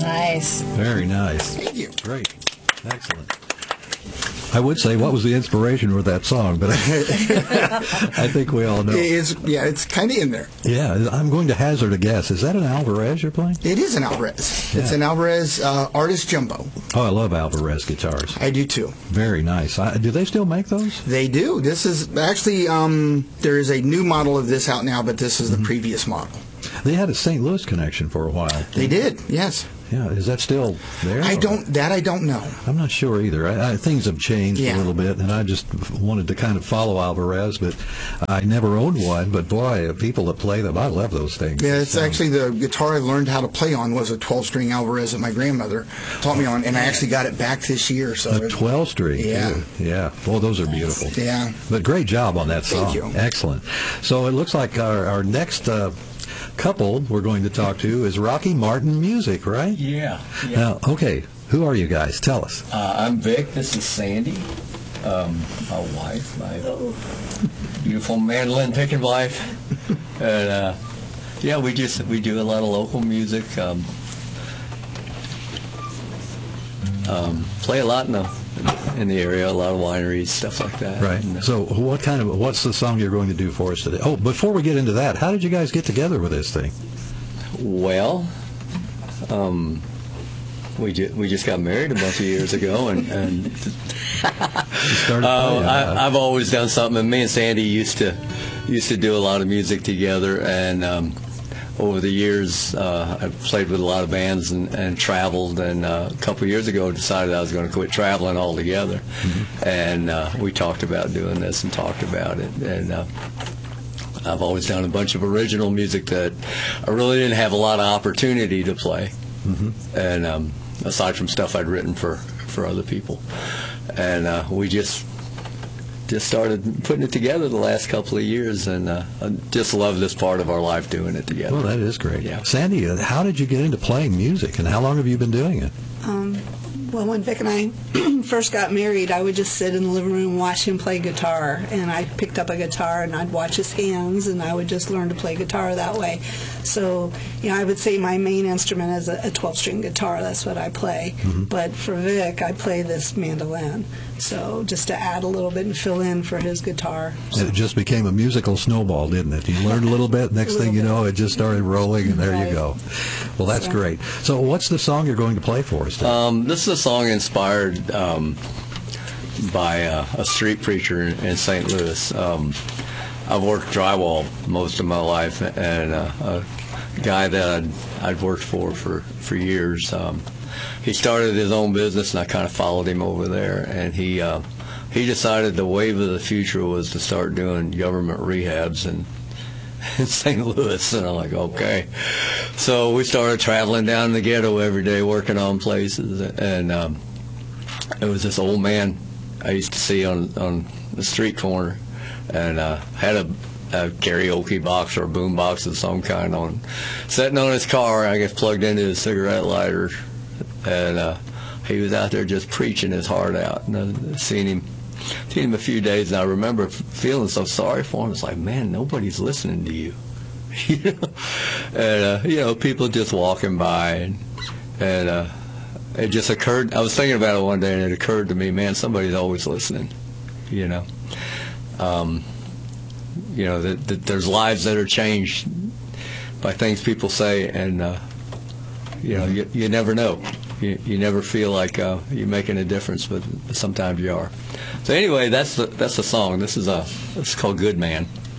Nice. Very nice. Thank you. Great. Excellent. I would say, what was the inspiration for that song? But I think we all know. It's kind of in there. Yeah, I'm going to hazard a guess. Is that an Alvarez you're playing? It is an Alvarez. Yeah. It's an Alvarez Artist Jumbo. Oh, I love Alvarez guitars. I do too. Very nice. Do they still make those? They do. This is actually, there is a new model of this out now, but this is the previous model. They had a St. Louis connection for a while. They did, yes. Yeah, is that still there? I don't know. I'm not sure either. Things have changed a Yeah. little bit, and I just wanted to kind of follow Alvarez, but I never owned one. But boy, people that play them, I love those things. Yeah, it's actually the guitar I learned how to play on was a 12-string Alvarez that my grandmother taught me on, and I actually got it back this year. So A 12-string. Yeah. Yeah. Well, those are beautiful. Yeah. But great job on that song. Thank you. Excellent. So it looks like our next couple we're going to talk to is Rocky Martin Music, right? Yeah. Now, okay, who are you guys? Tell us. I'm Vic. This is Sandy, my wife, my beautiful mandolin picking wife, and yeah, we do a lot of local music. Play a lot in the area, a lot of wineries, stuff like that. Right. So what's the song you're going to do for us today? Oh, before we get into that, how did you guys get together with this thing? Well, we just got married a bunch of years ago, and You started playing, I've always done something. And me and Sandy used to do a lot of music together, and over the years, I played with a lot of bands and traveled, and a couple of years ago decided I was going to quit traveling altogether. Mm-hmm. And we talked about doing this and talked about it. And I've always done a bunch of original music that I really didn't have a lot of opportunity to play. Mm-hmm. And aside from stuff I'd written for other people. And we just started putting it together the last couple of years, and I just love this part of our life doing it together. Well, that is great. Yeah. Sandy, how did you get into playing music, and how long have you been doing it? Well, when Vic and I first got married, I would just sit in the living room and watch him play guitar. And I picked up a guitar and I'd watch his hands, and I would just learn to play guitar that way. So, I would say my main instrument is a 12-string guitar. That's what I play. Mm-hmm. But for Vic, I play this mandolin. So just to add a little bit and fill in for his guitar. So. It just became a musical snowball, didn't it? You learned a little bit, next thing you know, it just started rolling, and there you go. Well, that's great. So what's the song you're going to play for us today? This is a song inspired by a street preacher in St. Louis. I've worked drywall most of my life, and a guy that I'd worked for years, he started his own business, and I kind of followed him over there, and he decided the wave of the future was to start doing government rehabs in St. Louis, and I'm like, okay. So we started traveling down the ghetto every day, working on places, and it was this old man I used to see on the street corner, and had a karaoke box or a boom box of some kind sitting on his car, I guess plugged into his cigarette lighter, and he was out there just preaching his heart out. And I've seen him a few days, and I remember feeling so sorry for him. It's like, man, nobody's listening to you. And people just walking by, and it just occurred. I was thinking about it one day, and it occurred to me, man, somebody's always listening. That there's lives that are changed by things people say, and you never know. You never feel like you're making a difference, but sometimes you are. So anyway, that's the song. It's called Good Man.